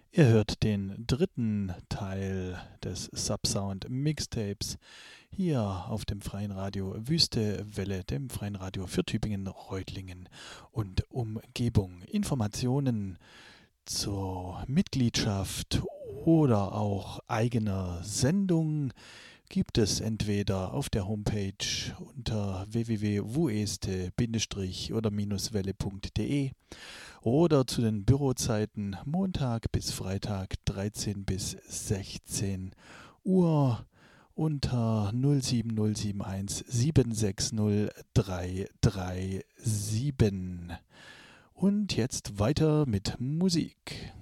Ihr hört den dritten Teil des Subsound Mixtapes hier auf dem Freien Radio Wüste Welle, dem Freien Radio für Tübingen, Reutlingen und Umgebung. Informationen zur Mitgliedschaft oder auch eigener Sendung gibt es entweder auf der Homepage unter www.wueste-oder-welle.de oder zu den Bürozeiten Montag bis Freitag 13 bis 16 Uhr unter 07071 760 337. Und jetzt weiter mit Musik.